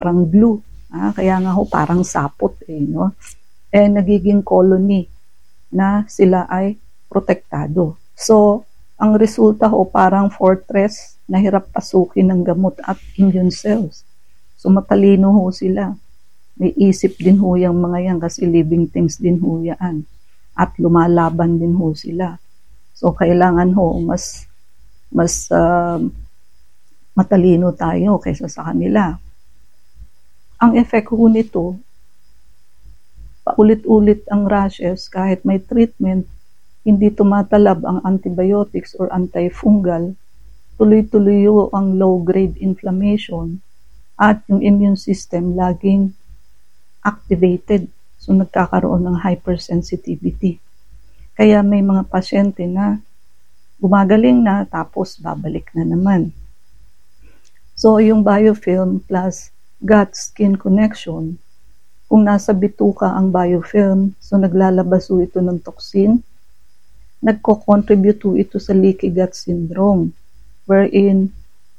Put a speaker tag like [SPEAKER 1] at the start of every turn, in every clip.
[SPEAKER 1] parang glue. Kaya nga ho, parang sapot no? Nagiging colony na sila ay protektado. So, ang resulta ho, parang fortress na hirap pasukin ng gamot at immune cells. So, matalino ho sila. May isip din ho yung mga yan kasi living things din ho yan. At lumalaban din ho sila. So, kailangan ho, mas matalino tayo kaysa sa kanila. Ang effect ho nito, paulit-ulit ang rashes kahit may treatment, hindi tumatalab ang antibiotics or antifungal, tuloy-tuloy ho ang low-grade inflammation at yung immune system laging activated. So nagkakaroon ng hypersensitivity. Kaya may mga pasyente na gumagaling na tapos babalik na naman. So yung biofilm plus gut-skin connection, kung nasa bituka ang biofilm, so naglalabas ito ng toxin, nagko-contribute ito sa leaky gut syndrome, wherein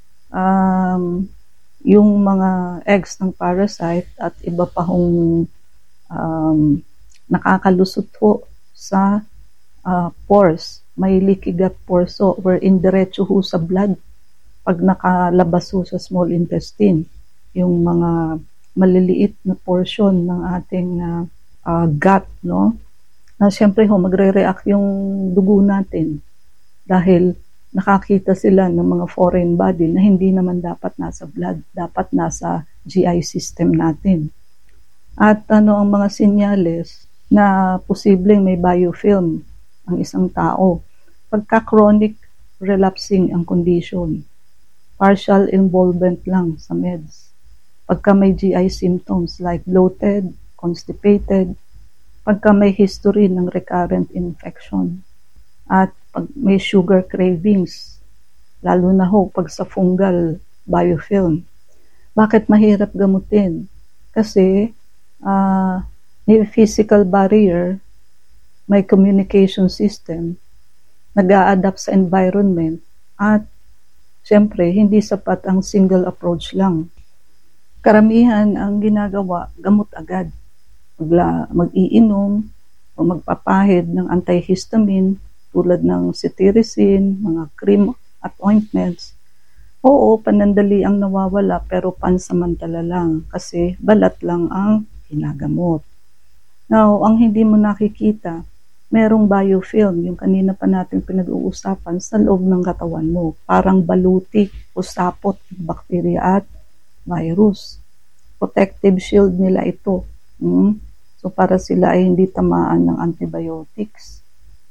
[SPEAKER 1] yung mga eggs ng parasite at iba pa hong nakakalusot ho sa pores, may leaky gut pores ho, wherein diretso ho sa blood pag nakalabas ho sa small intestine. Yung mga maliliit na portion ng ating gut, no? Na siyempre ho, magre-react yung dugo natin dahil nakakita sila ng mga foreign body na hindi naman dapat nasa blood, dapat nasa GI system natin. At ang mga senyales na posibleng may biofilm ang isang tao? Pagka chronic relapsing ang condition, partial involvement lang sa meds. Pagka may GI symptoms like bloated, constipated, pagka may history ng recurrent infection, at pag may sugar cravings, lalo na ho pag sa fungal biofilm. Bakit mahirap gamutin? Kasi may physical barrier, may communication system, nag-a-adapt sa environment, at siyempre hindi sapat ang single approach lang. Karamihan ang ginagawa, gamot agad. Mag-iinom o magpapahid ng antihistamine tulad ng cetirizine, mga cream at ointments. Oo, panandali ang nawawala pero pansamantala lang kasi balat lang ang ginagamot. Now, ang hindi mo nakikita, merong biofilm, yung kanina pa natin pinag-uusapan sa loob ng katawan mo. Parang baluti o sapot ng bakterya at virus. Protective shield nila ito. So para sila ay hindi tamaan ng antibiotics.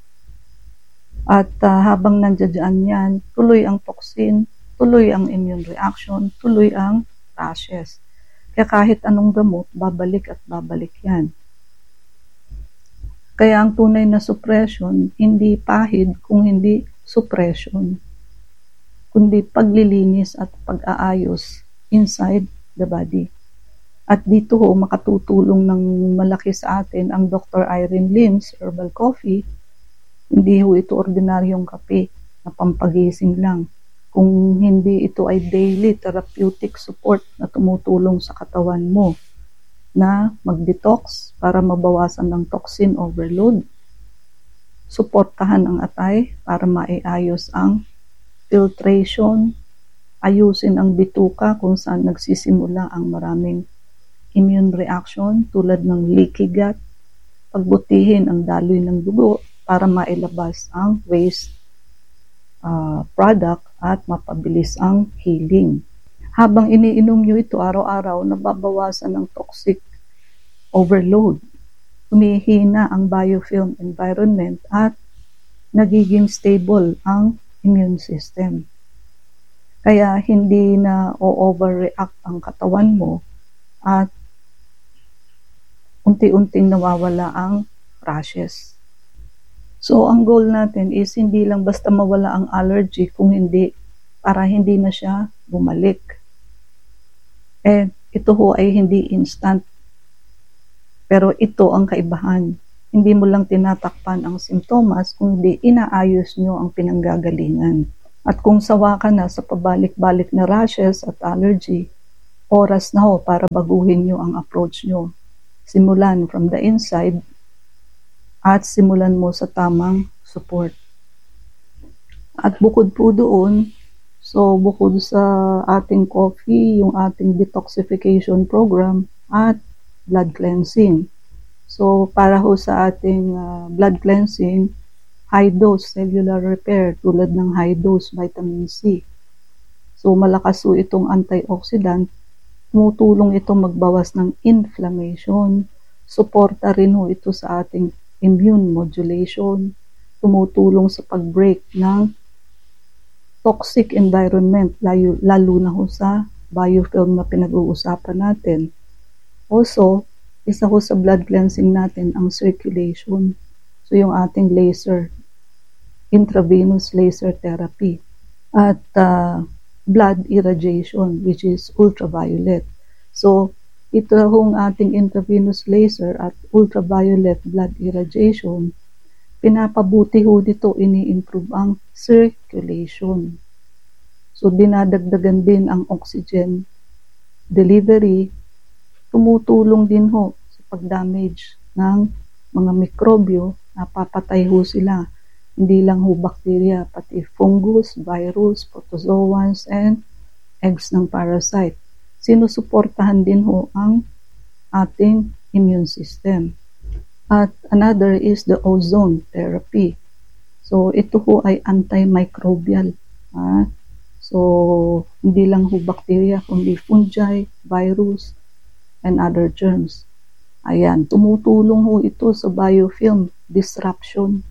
[SPEAKER 1] At habang nandiyan yan, tuloy ang toxin, tuloy ang immune reaction, tuloy ang rashes. Kaya kahit anong gamot, babalik at babalik yan. Kaya ang tunay na suppression, hindi pahid kung hindi suppression, kundi paglilinis at pag-aayos inside the body. At dito ho, makatutulong ng malaki sa atin ang Dr. Irene Lim's Herbal Coffee. Hindi ho ito ordinaryong kape na pampagising lang. Kung hindi ito ay daily therapeutic support na tumutulong sa katawan mo na mag-detox para mabawasan ng toxin overload. Suportahan ang atay para maiayos ang filtration, ayusin ang bituka kung saan nagsisimula ang maraming immune reaction tulad ng leaky gut, pagbutihin ang daloy ng dugo para mailabas ang waste product at mapabilis ang healing. Habang iniinom nyo ito araw-araw, nababawasan ng toxic overload. Humihina ang biofilm environment at nagiging stable ang immune system. Kaya hindi na o-overreact ang katawan mo at unti-unting nawawala ang rashes. So, ang goal natin is hindi lang basta mawala ang allergy, kung hindi, para hindi na siya bumalik. Ito ho ay hindi instant. Pero ito ang kaibahan. Hindi mo lang tinatakpan ang simptomas, kundi inaayos nyo ang pinanggagalingan. At kung sawa ka na sa pabalik-balik na rashes at allergy, oras na ho para baguhin nyo ang approach nyo. Simulan from the inside at simulan mo sa tamang support. At bukod po doon, so bukod sa ating coffee, yung ating detoxification program at blood cleansing. So para ho sa ating blood cleansing, high dose cellular repair tulad ng high dose vitamin C. So malakas ho itong antioxidant, tumutulong ito magbawas ng inflammation. Suporta rin ho ito sa ating immune modulation, tumutulong sa pag-break ng toxic environment, lalo na ho sa biofilm na pinag-uusapan natin. Also, isa ho sa blood cleansing natin ang circulation. So yung ating laser, intravenous laser therapy. At blood irradiation, which is ultraviolet. So ito hong ating intravenous laser at ultraviolet blood irradiation, pinapabuti ho dito, ini-improve ang circulation. So, dinadagdagan din ang oxygen delivery. Tumutulong din ho sa pag-damage ng mga mikrobyo. Napapatay ho sila. Hindi lang ho bacteria, pati fungus, virus, protozoans, and eggs ng parasite. Sinusuportahan din ho ang ating immune system. At another is the ozone therapy. So, ito ho ay antimicrobial. So, hindi lang ho bacteria, kundi fungi, virus, and other germs. Ayan, tumutulong ho ito sa biofilm disruption.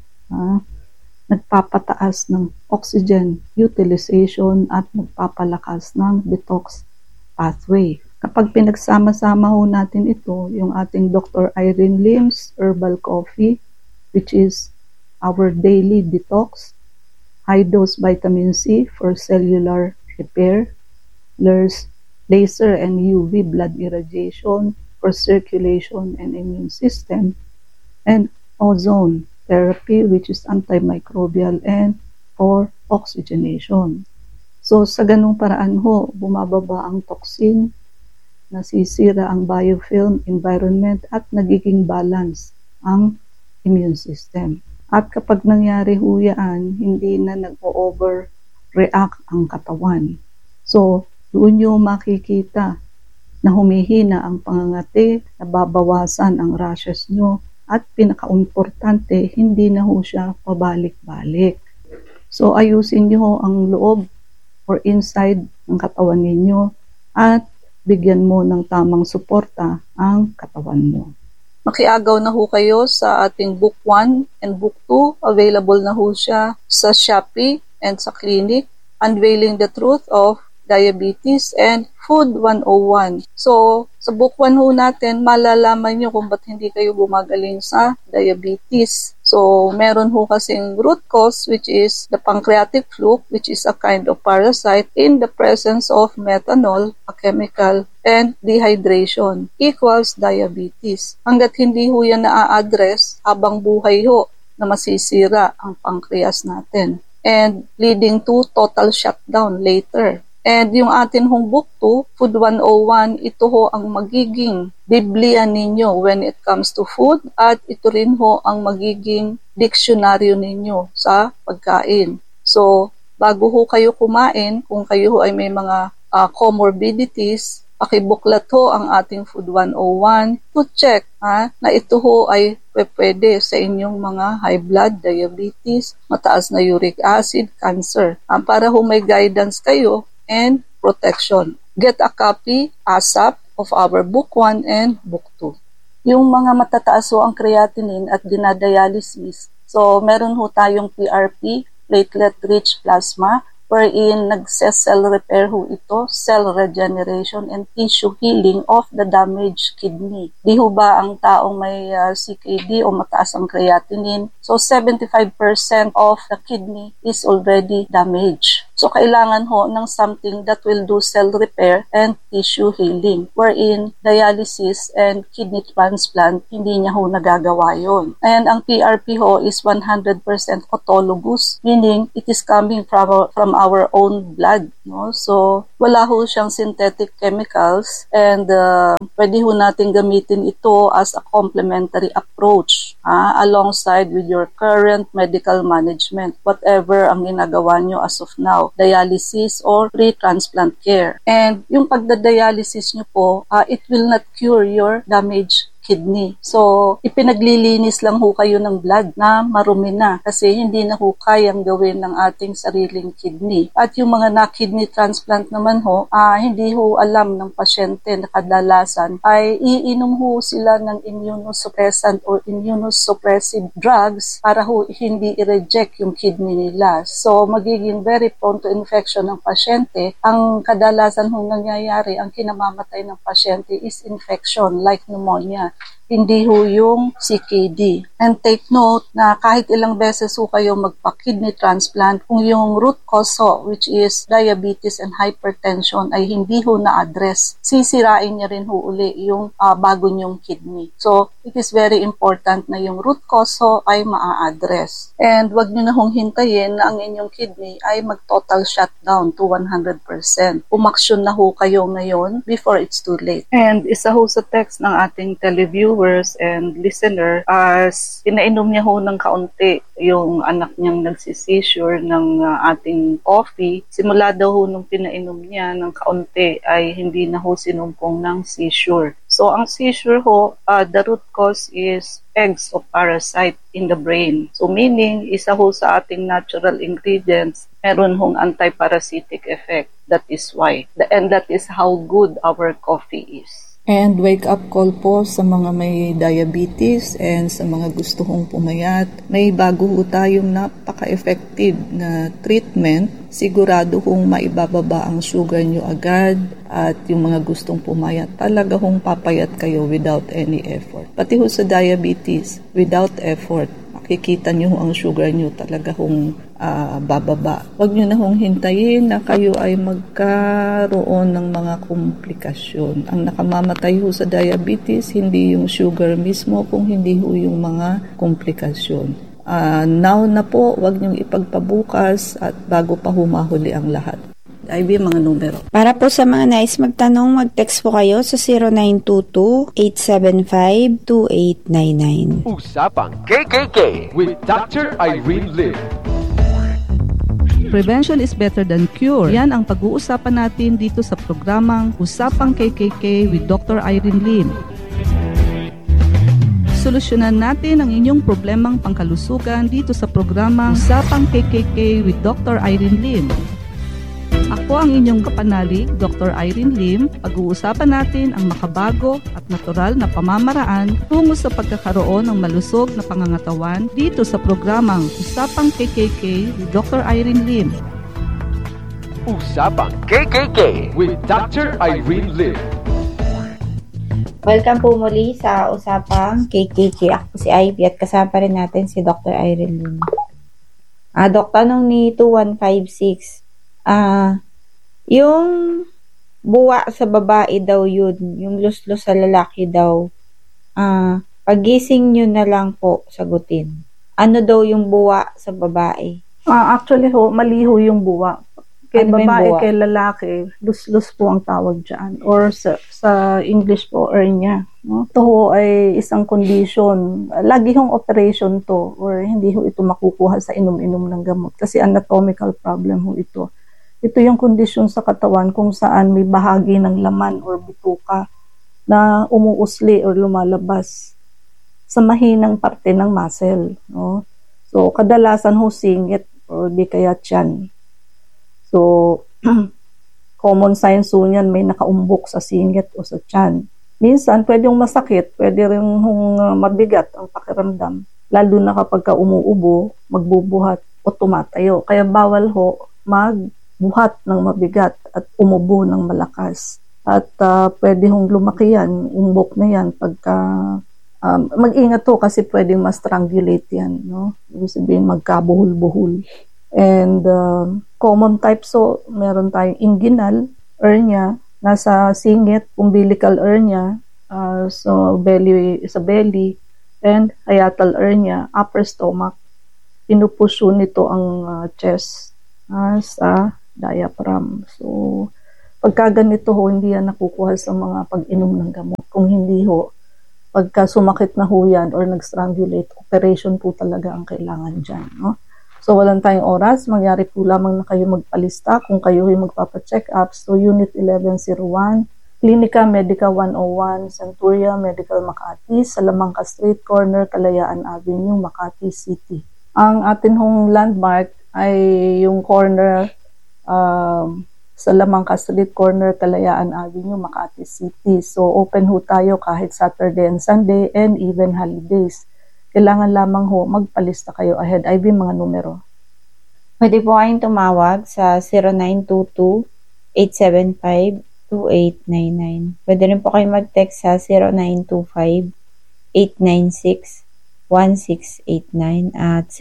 [SPEAKER 1] Nagpapataas ng oxygen utilization at nagpapalakas ng detox pathway. Kapag pinagsama-sama ho natin ito, yung ating Dr. Irene Lim's Herbal Coffee, which is our daily detox, high-dose vitamin C for cellular repair, laser and UV blood irradiation for circulation and immune system, and ozone therapy, which is antimicrobial and for oxygenation. So, sa ganung paraan ho, bumababa ang toxin, nasisira ang biofilm environment at nagiging balance ang immune system. At kapag nangyari ho yan, hindi na nag-overreact ang katawan. So, doon nyo makikita na humihina ang pangangati, nababawasan ang rashes nyo, at pinaka-importante, hindi na ho siya pabalik-balik. So, ayusin nyo ang loob or inside ng katawan ninyo at bigyan mo ng tamang suporta ang katawan mo. Makiagaw na ho kayo sa ating Book 1 and Book 2. Available na ho siya sa Shopee and sa Clinic. Unveiling the Truth of Diabetes and Food 101. So, sa Book 1 ho natin, malalaman nyo kung ba't hindi kayo gumagaling sa diabetes. So, meron ho kasing root cause, which is the pancreatic fluke, which is a kind of parasite in the presence of methanol, a chemical, and dehydration equals diabetes. Hanggat hindi ho yan na-address, habang buhay ho na masisira ang pancreas natin. And leading to total shutdown later. And yung atin hong Book 2, Food 101, ito ho ang magiging Biblia ninyo when it comes to food at ito rin ho ang magiging diksyonaryo ninyo sa pagkain. So, bago ho kayo kumain, kung kayo ho ay may mga comorbidities, pakibuklat ho ang ating Food 101 to check na ito ho ay pwede sa inyong mga high blood, diabetes, mataas na uric acid, cancer. Para ho may guidance kayo and protection. Get a copy ASAP of our Book 1 and Book 2. Yung mga matataas ho ang creatinine at dinadialysis, so meron ho tayong PRP, platelet-rich plasma, wherein nagse-cell repair ho ito, cell regeneration and tissue healing of the damaged kidney. Di ho ba ang taong may CKD o mataas ang creatinine? So 75% of the kidney is already damaged. So kailangan ho ng something that will do cell repair and tissue healing, wherein dialysis and kidney transplant, hindi niya ho nagagawa yon. And ang PRP ho is 100% autologous, meaning it is coming from our own blood. No? So wala ho siyang synthetic chemicals and pwede ho natin gamitin ito as a complementary approach alongside with your current medical management, whatever ang ginagawa nyo as of now, dialysis or pre-transplant care. And yung pagdadialysis nyo po, it will not cure your damaged kidney. So, ipinaglilinis lang ho kayo ng blood na marumi na kasi hindi na ho kayang gawin ng ating sariling kidney. At yung mga na-kidney transplant naman ho, hindi ho alam ng pasyente na kadalasan ay iinom ho sila ng immunosuppressant or immunosuppressive drugs para ho hindi i-reject yung kidney nila. So, magiging very prone to infection ng pasyente. Ang kadalasan ho nangyayari, ang kinamamatay ng pasyente is infection like pneumonia. Hindi ho yung CKD. And take note na kahit ilang beses ho kayo magpa-kidney transplant, kung yung root cause ho, which is diabetes and hypertension, ay hindi ho na-address, sisirain niya rin ho uli yung bago nyong kidney. So, it is very important na yung root cause ho ay maa-address. And wag nyo na hong hintayin na ang inyong kidney ay mag-total shutdown to 100%. Umaksyon na ho kayo ngayon before it's too late. And isa ho sa text ng ating televiewers and listener, as pinainom niya ho ng kaunti yung anak niyang nagsisisure ng ating coffee, simula daw ho nung pinainom niya ng kaunti ay hindi na ho sinumpong ng seizure. So ang seizure ho, the root cause is eggs of parasite in the brain. So meaning, isa ho sa ating natural ingredients, meron hong anti-parasitic effect. That is why. And that is how good our coffee is. And wake-up call po sa mga may diabetes and sa mga gusto hong pumayat. May bago ho tayong napaka-effective na treatment. Sigurado hong maibababa ang sugar nyo agad at yung mga gustong pumayat, talaga hong papayat kayo without any effort. Pati ho sa diabetes, without effort, makikita nyo ang sugar nyo talaga hong bababa. Huwag nyo na hong hintayin na kayo ay magkaroon ng mga komplikasyon. Ang nakamamatay ho sa diabetes, hindi yung sugar mismo, kung hindi ho yung mga komplikasyon. Now na po, huwag nyong ipagpabukas at bago pa humahuli ang lahat. IB mga numero.
[SPEAKER 2] Para po sa mga nais magtanong, mag-text po kayo sa 0922-875-2899.
[SPEAKER 3] Usapang KKK with Dr. Irene Lim.
[SPEAKER 4] Prevention is better than cure. Yan ang pag-uusapan natin dito sa programang Usapang KKK with Dr. Irene Lim. Solusyonan natin ang inyong problemang pangkalusugan dito sa programang Usapang KKK with Dr. Irene Lim. Ako ang inyong kapanalig, Dr. Irene Lim. Pag-uusapan natin ang makabago at natural na pamamaraan tungo sa pagkakaroon ng malusog na pangangatawan dito sa programang Usapang KKK with Dr. Irene Lim.
[SPEAKER 3] Usapang KKK with Dr. Irene Lim.
[SPEAKER 2] Welcome po muli sa Usapang KKK. Ako si Ivy at kasama rin natin si Dr. Irene Lim. Dok, tanong ni 2156. Yung buwa sa babae daw yun, yung luslos sa lalaki daw, pagising nyo na lang po sagutin. Ano daw yung buwa sa babae?
[SPEAKER 1] Actually ho, mali ho yung buwa. Kay
[SPEAKER 2] Ano ba yung
[SPEAKER 1] babae,
[SPEAKER 2] buwa?
[SPEAKER 1] kay lalaki, lus-lus po ang tawag dyan. Or sa English po, hernia. No? Ito ho ay isang condition. Lagi hong operation to or hindi ho ito makukuha sa inom-inom ng gamot. Kasi anatomical problem ho ito. Ito yung kondisyon sa katawan kung saan may bahagi ng laman or bituka na umuusli or lumalabas sa mahinang parte ng muscle. No? So, kadalasan ho singit or di kaya tiyan. So, common signs ho niyan may nakaumbok sa singit o sa tiyan. Minsan, pwedeng masakit, pwede rin mabigat ang pakiramdam. Lalo na kapag ka umuubo, magbubuhat o tumatayo. Kaya bawal ho magbuhat ng mabigat at umubo ng malakas. At pwede hong lumaki yan, umbok na yan pagka mag-ingat ho kasi pwedeng ma-strangulate yan. No? Ibig sabihin magkabuhol-buhol. And common types so meron tayong inguinal hernia, nasa singit, umbilical hernia, so sa belly, and hiatal hernia, upper stomach. Pinupusyo nito ang chest sa diaphragm. So Pagka ganito ho, hindi yan nakukuha sa mga pag-inom ng gamot. Kung hindi ho, pagka sumakit na ho yan or nag-strangulate, operation po talaga ang kailangan dyan. No? So, walang tayong oras. Mangyari po lamang na kayo magpalista kung kayo ay magpapacheck up. So, Unit 1101, Clinica Medica 101, Centuria Medical Makati, Salamanca Street Corner, Kalayaan Avenue, Makati City. Ang atin hong landmark ay yung corner Salamanca Street Corner, Kalayaan Avenue, Makati City. So, open ho tayo kahit Saturday and Sunday and even holidays. Kailangan lamang ho, magpalista kayo ahead. IV mga numero.
[SPEAKER 2] Pwede po kayong tumawag sa 0922-875-2899. Pwede rin po kayong mag-text sa 0925-896-1689 at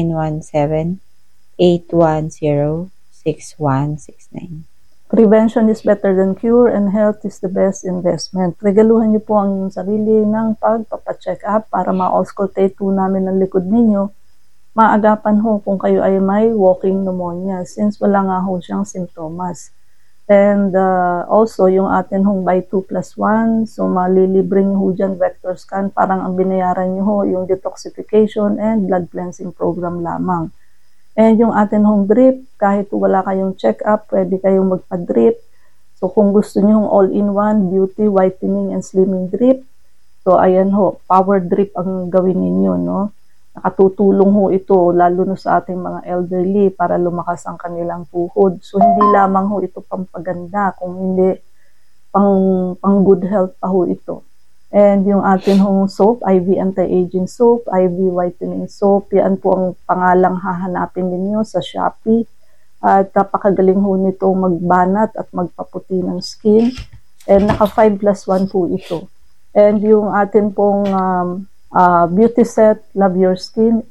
[SPEAKER 2] 0917-810-6169.
[SPEAKER 1] Prevention is better than cure and health is the best investment. Regaluhan niyo po ang inyong sarili ng pagpapacheck up para ma-auscultate po namin ang likod ninyo. Maagapan ho kung kayo ay may walking pneumonia since wala nga ho siyang simptomas. And also yung atin hong by 2+1, so malilibre niyo ho dyan vector scan, parang ang binayaran niyo ho yung detoxification and blood cleansing program lamang. And yung atin hong drip, kahit wala kayong check-up, pwede kayong magpa-drip. So kung gusto niyo hong all-in-one, beauty, whitening, and slimming drip, so ayan ho, power drip ang gawin ninyo, no? Nakatutulong ho ito, lalo na sa ating mga elderly, para lumakas ang kanilang tuhod. So hindi lamang ho ito pampaganda, kung hindi pang good health pa ho ito. And yung atin hong soap, IV anti-aging soap, IV whitening soap, yan po ang pangalang hahanapin ninyo sa Shopee. At napakagaling ho nito magbanat at magpaputi ng skin. And naka 5+1 po ito. And yung atin pong beauty set, Love Your Skin,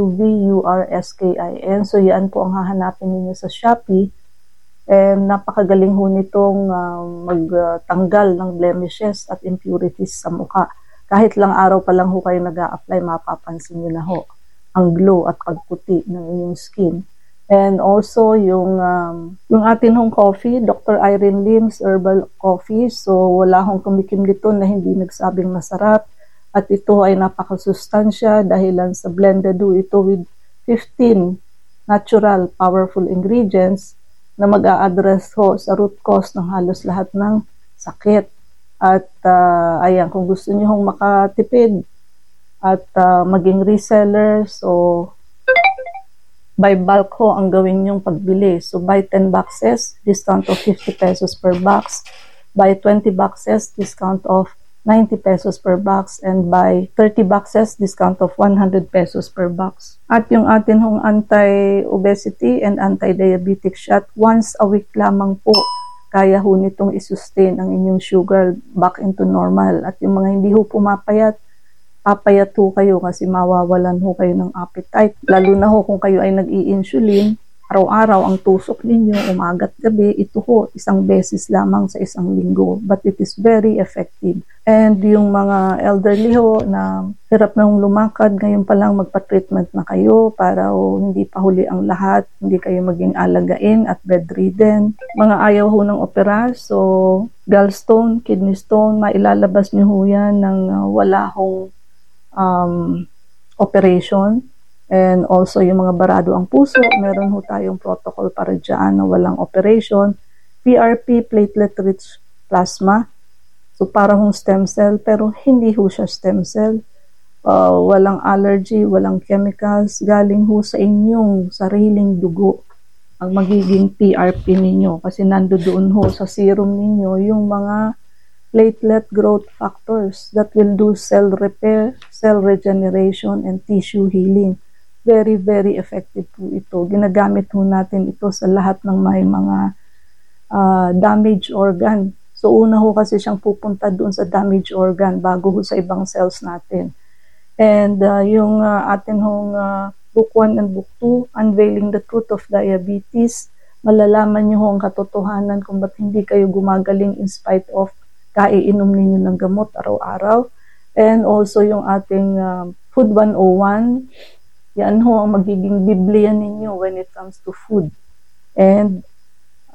[SPEAKER 1] LUVURSKIN. So yan po ang hahanapin ninyo sa Shopee. And napakagaling ho nitong magtanggal ng blemishes at impurities sa mukha. Kahit lang araw pa lang ho kayo nag-a-apply, mapapansin nyo na ho ang glow at pagputi ng inyong skin. And also yung atin hong coffee, Dr. Irene Lim's Herbal Coffee. So wala hong kumikim dito na hindi nagsabing masarap. At ito ay napakasustansya dahilan sa blended ho ito with 15 natural powerful ingredients na mag-a-address ho sa root cause ng halos lahat ng sakit. At ayan, kung gusto niyo hong makatipid at maging reseller, so by bulk ho ang gawin niyong pagbili. So buy 10 boxes, discount of 50 pesos per box. Buy 20 boxes, discount of 90 pesos per box, and buy 30 boxes, discount of 100 pesos per box. At yung atin hong anti-obesity and anti-diabetic shot, once a week lamang po, kaya ho nitong isustain ang inyong sugar back into normal. At yung mga hindi ho pumapayat, papayat ho kayo kasi mawawalan ho kayo ng appetite. Lalo na ho kung kayo ay nag-i-insulin, araw-araw ang tusok ninyo, umaga't gabi, ito ho, isang beses lamang sa isang linggo. But it is very effective. And yung mga elderly ho na hirap nang lumakad, ngayon pa lang magpa-treatment na kayo para ho, hindi pa huli ang lahat, hindi kayo maging alagain at bedridden. Mga ayaw ho ng opera, so gallstone, kidney stone, mailalabas nyo ho yan ng wala hong operation. And also yung mga barado ang puso, meron ho tayong protocol para dyan na walang operation. PRP, platelet-rich plasma. So parang stem cell, pero hindi ho siya stem cell. Walang allergy, walang chemicals, galing ho sa inyong sariling dugo ang magiging PRP ninyo. Kasi nandoon ho sa serum ninyo yung mga platelet growth factors that will do cell repair, cell regeneration, and tissue healing. Very, very effective po ito. Ginagamit po natin ito sa lahat ng may mga damaged organ. So, una ho kasi siyang pupunta doon sa damaged organ bago ho sa ibang cells natin. And yung atin hong Book 1 and Book 2, Unveiling the Truth of Diabetes, malalaman nyo ho ang katotohanan kung ba't hindi kayo gumagaling in spite of kaiinom ninyo ng gamot araw-araw. And also yung ating Food 101, yan ho ang magiging Biblia ninyo when it comes to food. And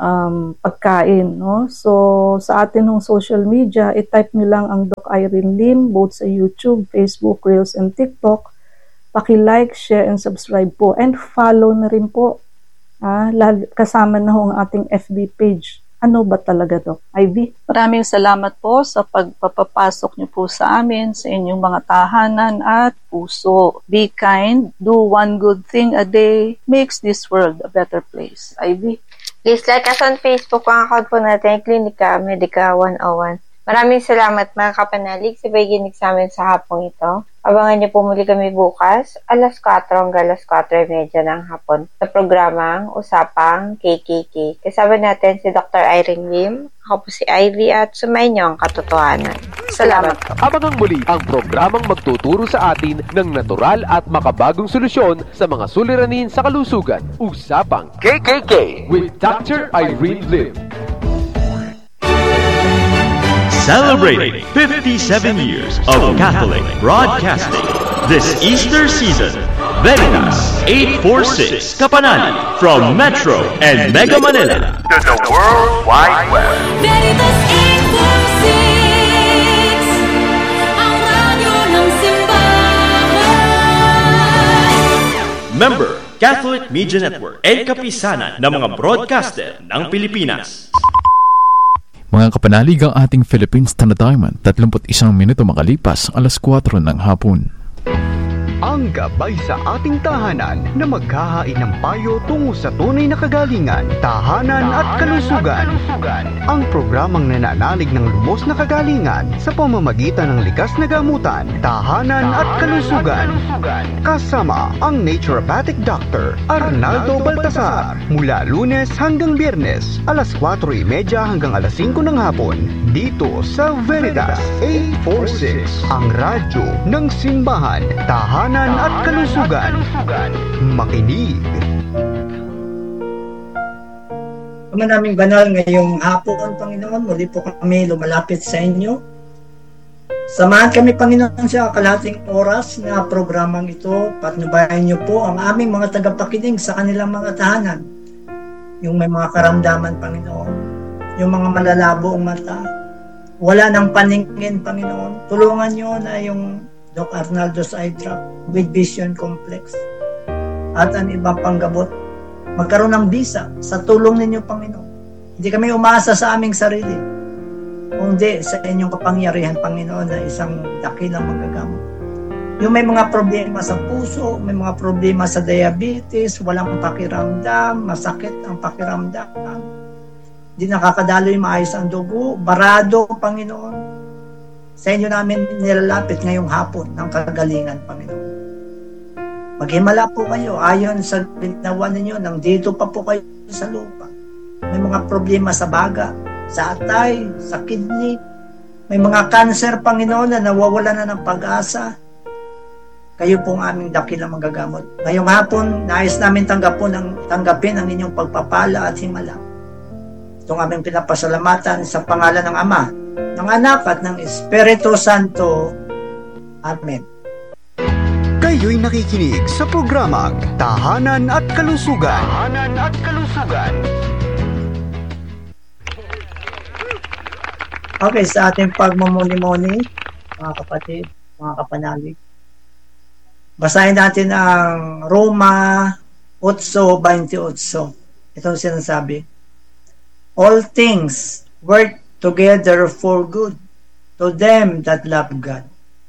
[SPEAKER 1] pagkain, no? So, sa atin ng social media, i-type nyo lang ang Doc Irene Lim, both sa YouTube, Facebook, Reels, and TikTok. Paki-like, share, and subscribe po. And follow na rin po. Kasama na ho ang ating FB page. Ano ba talaga, Doc? Ivy? Maraming salamat po sa pagpapasok nyo po sa amin, sa inyong mga tahanan at puso. Be kind, do one good thing a day, makes this world a better place. Ivy?
[SPEAKER 2] Please like us on Facebook. Ang account po natin, Klinika Medica 101. Maraming salamat mga kapanalig sa pakikinig sa amin sa hapong ito. Abangan niyo po muli kami bukas, alas 4 hanggang alas 4:30 ng hapon sa programang Usapang KKK. Kasama natin si Dr. Irene Lim, ako po si Ivy at sumayin niyo ang katotohanan. Salamat po.
[SPEAKER 3] Abangan muli ang programang magtuturo sa atin ng natural at makabagong solusyon sa mga suliranin sa kalusugan. Usapang KKK with Dr. Irene Lim.
[SPEAKER 5] Celebrating 57 years of Catholic broadcasting this Easter season. Veritas 846 Kapanani from Metro and Mega Manila
[SPEAKER 3] To the World Wide Web.
[SPEAKER 6] Veritas 846, ang radyo ng simbahan.
[SPEAKER 5] Member Catholic Media Network and kapisanan ng mga broadcaster ng Pilipinas.
[SPEAKER 7] Mga kapanalig, ang ating Philippines Standard Time, 31 minuto makalipas alas 4 ng hapon.
[SPEAKER 8] Ang gabay sa ating tahanan na maghahain ng payo tungo sa tunay na kagalingan, tahanan at kalusugan. Ang programang nananalig ng lubos na kagalingan sa pamamagitan ng likas na gamutan, tahanan at kalusugan. Kasama ang Naturopathic Dr. Arnaldo Baltasar mula Lunes hanggang Biyernes, alas 4:30 hanggang alas 5 ng hapon, dito sa Veritas 846, ang radyo ng simbahan, tahanan at kalusugan. Makinig.
[SPEAKER 9] Ama naming banal, ngayong hapon, Panginoon, muli po kami lumalapit sa inyo. Samahan kami, Panginoon, sa kalahating oras na programang ito. Patnubayan niyo po ang aming mga tagapakinig sa kanilang mga tahanan. Yung may mga karamdaman, Panginoon. Yung mga malalabo ang mata. Wala ng paningin, Panginoon. Tulungan niyo na yung Doc Arnaldo's eye drop with vision complex at ang ibang panggabot magkaroon ng bisa sa tulong ninyo, Panginoon. Hindi kami umaasa sa aming sarili, kundi sa inyong kapangyarihan, Panginoon, na isang dakilang magagamot. Yung may mga problema sa puso, may mga problema sa diabetes, walang pakiramdam, masakit ang pakiramdam, hindi nakakadaloy maayos ang dugo, barado, Panginoon. Sa inyo namin nilalapit ngayong hapon ng kagalingan, Panginoon. Maghimala po kayo ayon sa ginawa ninyo nang dito pa po kayo sa lupa. May mga problema sa baga, sa atay, sa kidney, may mga cancer, Panginoon, na nawawala na ng pag-asa. Kayo pong aming dakilang magagamot. Ngayong hapon, nais namin tanggapin ang inyong pagpapala at himala. Itong aming pinapasalamatan sa pangalan ng Ama, ng Anak at ng Espiritu Santo. Amen.
[SPEAKER 8] Kayo'y nakikinig sa programang Tahanan at Kalusugan. Tahanan at Kalusugan.
[SPEAKER 9] Okay, sa ating pagmumuni-muni, mga kapatid, mga kapanalig, basahin natin ang Roma 8:28. Itong sinasabi, all things work together for good to them that love God.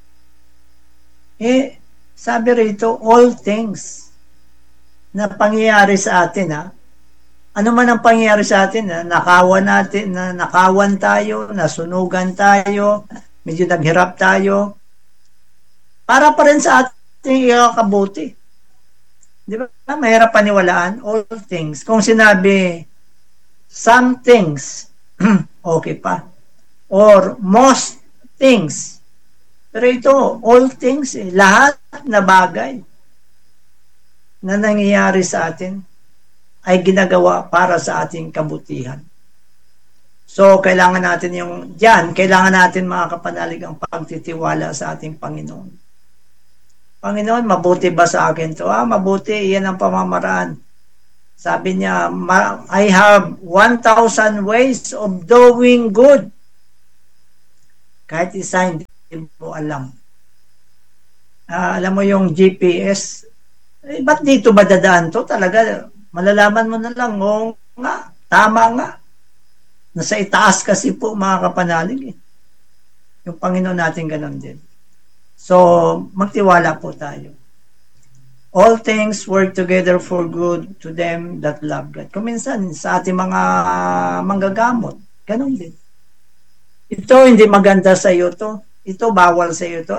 [SPEAKER 9] Sabi rito, all things na pangyayari sa atin, ano man ang pangyayari sa atin, nakawan tayo, nasunugan tayo, medyo naghirap tayo, para pa rin sa ating ikakabuti. Di ba? Mahirap paniwalaan, all things. Kung sinabi, some things, okay pa. Or most things. Pero ito, all things, lahat na bagay na nangyayari sa atin ay ginagawa para sa ating kabutihan. So, kailangan natin kailangan natin mga kapanalig ang pagtitiwala sa ating Panginoon. Panginoon, mabuti ba sa akin to? Mabuti, iyan ang pamamaraan. Sabi niya, I have 1,000 ways of doing good. Kahit isa hindi mo alam. Alam mo yung GPS, ba't dito ba dadaan to? Talaga, malalaman mo na lang, nga, tama nga. Nasa itaas kasi po mga kapanalig. Yung Panginoon natin ganun din. So, magtiwala po tayo. All things work together for good to them that love God. Kung minsan, sa ating mga manggagamot, ganun din. Ito, hindi maganda sa iyo to. Ito, bawal sa iyo to.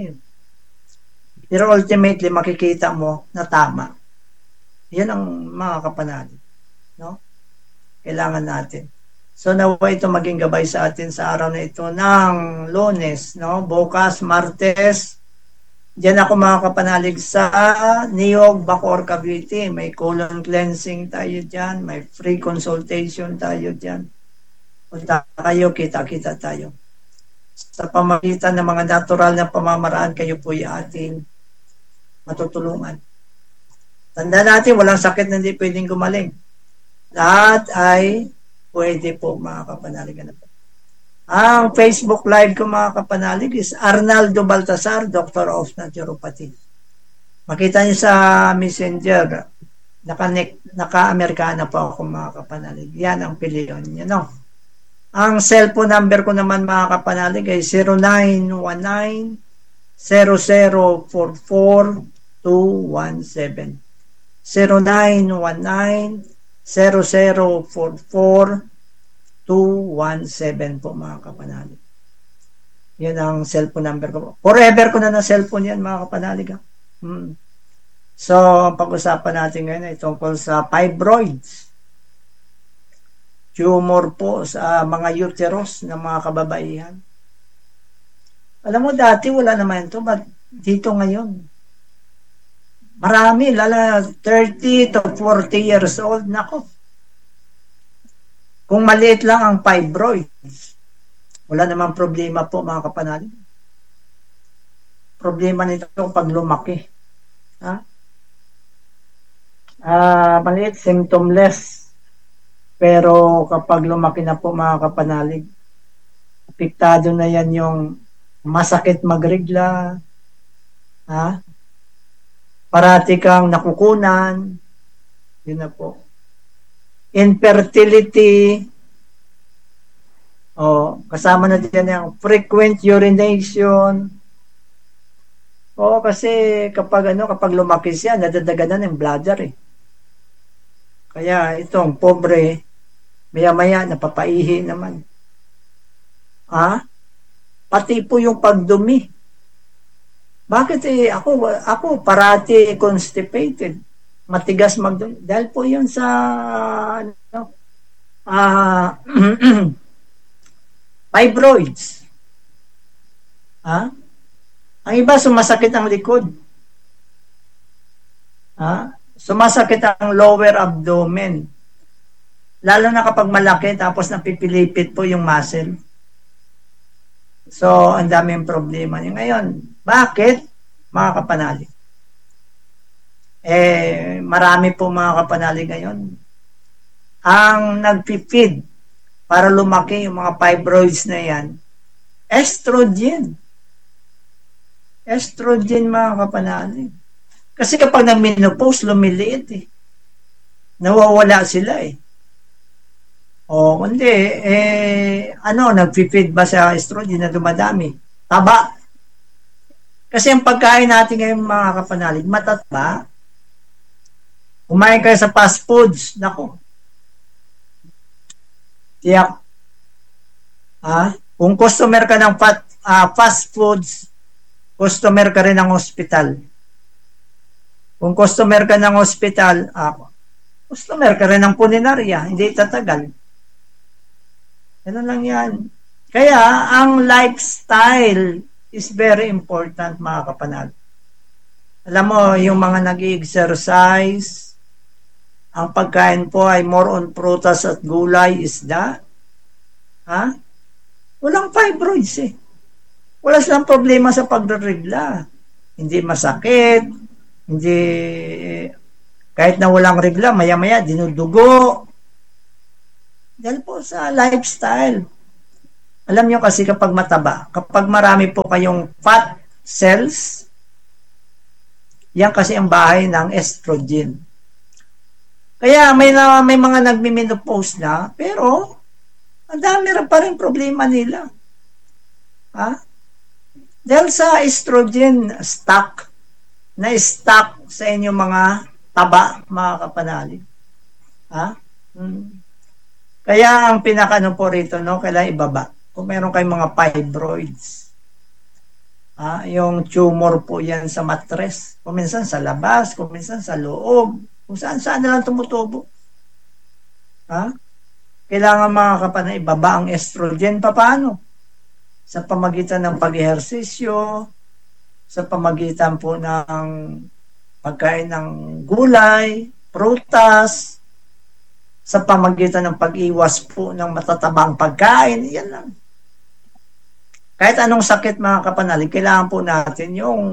[SPEAKER 9] Pero ultimately, makikita mo na tama. Yan ang mga kapanalig. No? Kailangan natin. So, nawa ito maging gabay sa atin sa araw na ito ng Lunes, no? Bukas, Martes, diyan ako mga kapanalig sa Niyog, Bacoor, Cavite. May colon cleansing tayo dyan. May free consultation tayo dyan. Punta kayo, kita-kita tayo. Sa pamagitan ng mga natural na pamamaraan, kayo po yung ating matutulungan. Tanda natin, walang sakit na hindi pwedeng gumaling. Lahat ay pwede po mga kapanalig. Ang Facebook Live ko mga kapanalig is Arnaldo Baltasar, Doctor of Naturopathy. Makita niyo sa Messenger, naka-Amerikana po ako mga kapanalig. Yan ang pilihan niyo, no? Ang cellphone number ko naman mga kapanalig ay 0919-0044-217. 0919-0044-217 po mga kapanalig. Yan ang cellphone number ko. Forever ko na cellphone yan mga kapanalig. So, ang pag-usapan natin ngayon ay tungkol sa fibroids. Tumor po sa mga uterus ng mga kababaihan. Alam mo, dati wala naman ito. But dito ngayon, marami, lala 30 to 40 years old na ko. Kung maliit lang ang fibroids, wala namang problema po mga kapanalig. Problema nito pag lumaki. Maliit, symptomless. Pero kapag lumaki na po mga kapanalig, apektado na yan yung masakit magregla, parati kang nakukunan, yun na po. Infertility, kasama na din yung frequent urination. Kasi kapag lumaki siya, nadadaganan ng bladder eh. Kaya itong pobre, maya-maya napapaihi naman. Pati po yung pagdumi. Bakit ako parati constipated? Matigas magdumi. Dahil po yun sa fibroids. Ang iba sumasakit ang likod. Sumasakit ang lower abdomen. Lalo na kapag malaki tapos napipilipit po yung muscle. So, ang daming problema niya. Ngayon, bakit mga kapanalig? Marami po mga kapanalig ngayon. Ang nagpipid para lumaki yung mga fibroids na yan, estrogen. Estrogen mga kapanalig. Kasi kapag nag-menopause, lumiliit eh. Nawawala sila eh. Kundi, nagpipid ba sa estrogen na dumadami? Taba. Kasi ang pagkain natin ngayon mga kapanalig, matataba. Kumain kayo sa fast foods, nako. Tiyak. Kung customer ka ng fast foods, customer ka rin ng hospital. Kung customer ka ng hospital, customer ka rin ng punerarya, hindi tatagal. Ganun lang yan. Kaya, ang lifestyle is very important, mga kapanag. Alam mo, yung mga nag-exercise, ang pagkain po ay more on prutas at gulay, isda. Walang fibroids eh. Wala silang problema sa pagregla. Hindi masakit, hindi Kahit na walang regla, maya-maya, dinudugo. Dahil po sa lifestyle. Alam nyo kasi kapag mataba, kapag marami po kayong fat cells, yan kasi ang bahay ng estrogen. Kaya may mga nagmi-menopause na, pero ang dami rin pa rin problema nila. Ha? Dahil sa estrogen stock, na-stock sa inyong mga taba, mga kapanalig. Ha? Kaya ang pinakano po rito, no, kailangan ibaba. Kung meron kayong mga fibroids, yung tumor po yan sa mattress, kung minsan sa labas, kung minsan sa loob, kung saan na lang tumutubo. Kailangan mga kapanalig, ibaba ang estrogen. Paano? Sa pamagitan ng pag-ehersisyo, sa pamagitan po ng pagkain ng gulay, prutas, sa pamagitan ng pag-iwas po ng matatabang pagkain, yan lang. Kahit anong sakit mga kapanalig, kailangan po natin yung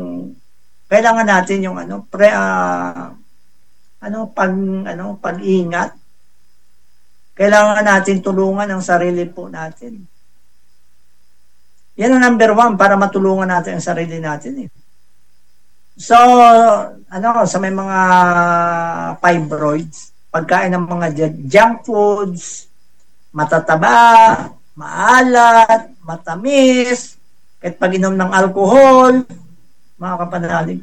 [SPEAKER 9] pag-ingat. Kailangan natin tulungan ang sarili po natin. Yan ang number 1 para matulungan natin ang sarili natin. So, sa may mga fibroids, pagkain ng mga junk foods, matataba, maalat, matamis, kahit pag-inom ng alcohol, mga kapanalig,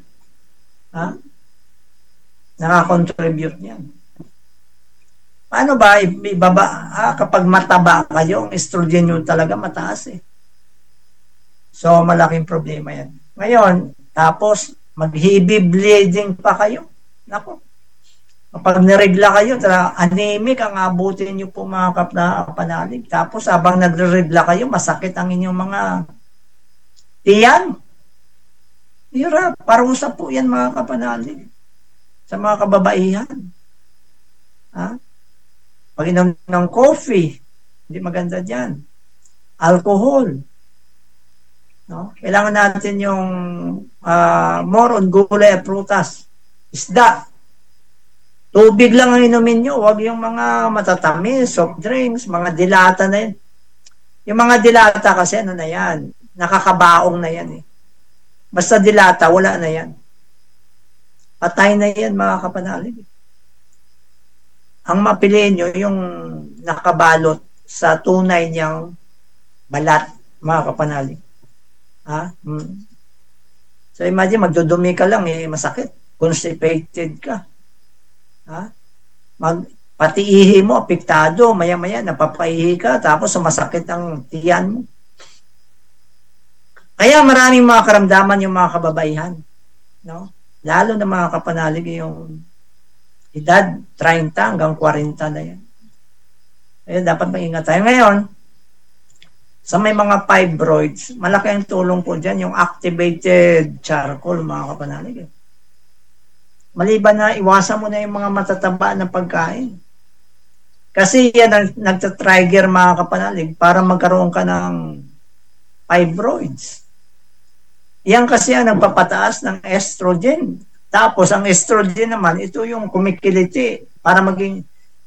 [SPEAKER 9] nakakontribute yan. Paano ba ibaba? Kapag mataba kayo, ang estrogen nyo talaga mataas So, malaking problema yan. Ngayon, tapos, mag-heavy bleeding pa kayo. Nako. Kapag niregla kayo, anemic ang abutin nyo po mga kapanalig. Tapos, habang nagre-regla kayo, masakit ang inyong mga tiyan. Hirap. Parusa po yan mga kapanalig. Sa mga kababaihan. Pag-inom ng coffee, hindi maganda dyan. Alcohol. No? Kailangan natin yung more on gulay at prutas. Isda. Tubig lang ang inumin nyo. Huwag yung mga matatamis, soft drinks, mga dilata na yan. Yung mga dilata kasi ano na yan, nakakabaong na yan Basta dilata, wala na yan. Patay na yan mga kapanalig. Ang mapiliin nyo yung nakabalot sa tunay niyang balat, mga kapanalig. So imagine, magdudumi ka lang, masakit. Constipated ka. Pati ihi mo, apektado, maya-maya, napapaihi ka, tapos sumasakit ang tiyan mo. Kaya maraming mga karamdaman yung mga kababaihan. No? Lalo na mga kapanalig yung edad 30 hanggang 40 na yan. Kaya dapat mag-ingat tayo. Ngayon, sa may mga fibroids, malaki ang tulong po dyan, yung activated charcoal, mga kapanalig. Maliban na, iwasan mo na yung mga matataba ng pagkain. Kasi yan ang nagtatrigger mga kapanalig para magkaroon ka ng fibroids. Yan kasi ang nagpapataas ng estrogen. Tapos, ang estrogen naman, ito yung kumikiliti para maging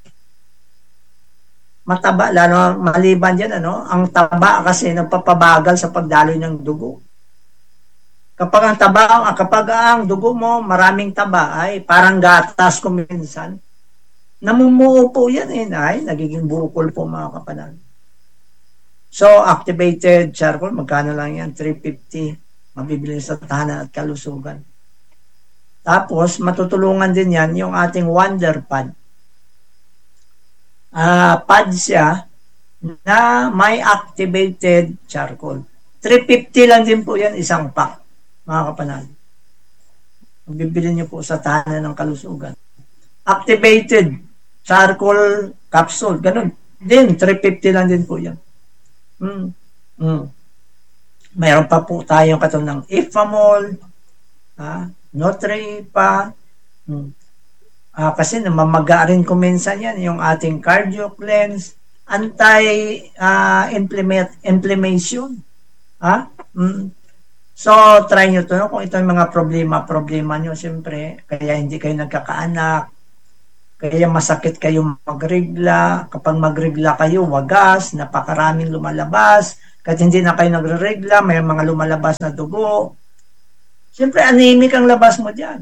[SPEAKER 9] mataba, lalo maliban dyan, ang taba kasi nagpapabagal sa pagdaloy ng dugo. Kapag ang dugo mo maraming taba, ay parang gatas kuminsan, namumuo po yan ay nagiging bukol po mga kapanalig. So, activated charcoal, magkano lang yan? 350, mabibili sa tahanan at kalusugan. Tapos, matutulungan din yan yung ating Wonder Pad. Pad siya na may activated charcoal. 350 lang din po yan, isang pack, mga kapanalig. Bibili nyo po sa tahanan ng kalusugan. Activated charcoal capsule, ganun. Din, 350 lang din po yan. Mayroon pa po tayong katulad ng Ifamol, Nutripa, kasi namamaga rin kuminsan yan, yung ating cardio cleanse, anti-inflammation. So, try nyo to. Kung ito yung mga problema nyo, siyempre, kaya hindi kayo nagkakaanak, Kaya masakit kayo magregla. Kapag magregla kayo, wagas, napakaraming lumalabas. Kahit hindi na kayo nagre-regla, may mga lumalabas na dugo. Siyempre, anemic ang labas mo dyan.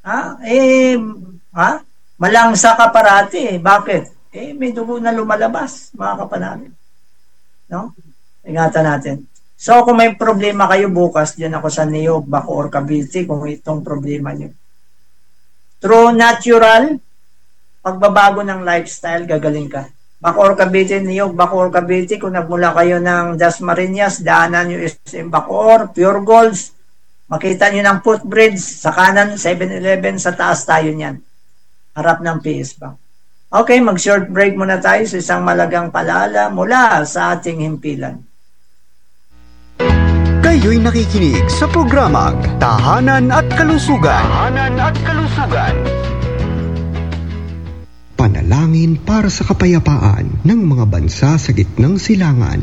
[SPEAKER 9] Malangsa ka parati. Bakit? May dugo na lumalabas, mga kapanalig. No? Ingatan natin. So, kung may problema kayo bukas, dyan ako sa Neo, Bacoor, Cavite, kung itong problema nyo. Through natural, pagbabago ng lifestyle, gagaling ka. Bacoor, Cavite, Neo, Bacoor, Cavite, kung nagmula kayo ng Dasmariñas, daanan nyo SM Bacoor, Pure Golds, makita nyo ng footbridge, sa kanan, 7-Eleven, sa taas tayo niyan. Harap ng PS Bank. Okay, mag-short break muna tayo sa isang malagang paalala mula sa ating himpilan.
[SPEAKER 8] Kayo'y nakikinig sa programang Tahanan at Kalusugan. Tahanan at Kalusugan. Panalangin para sa kapayapaan ng mga bansa sa gitnang silangan.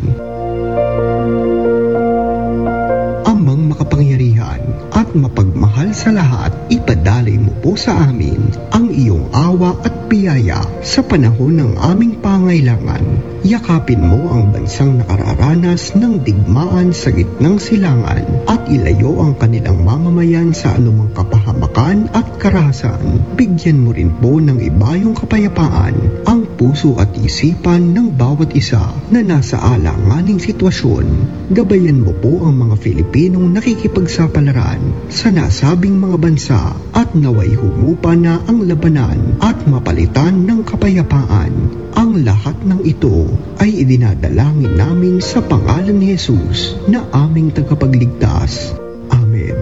[SPEAKER 8] Amang makapangyarihan at mapagmahal sa lahat, ipadalay mo po sa amin ang iyong awa at biyaya sa panahon ng aming pangailangan. Yakapin mo ang bansang nakararanas ng digmaan sa gitnang silangan at ilayo ang kanilang mamamayan sa anumang kapahamakan at karahasan. Bigyan mo rin po ng ibayong kapayapaan ang puso at isipan ng bawat isa na nasa alanganing sitwasyon. Gabayan mo po ang mga Filipinong nakikipagsapalaran sa nasabing mga bansa at naway humupa na ang labanan at mapalitan ng kapayapaan. Ang lahat ng ito ay idinadalangin namin sa pangalan ni Jesus na aming tagapagligtas. Amen.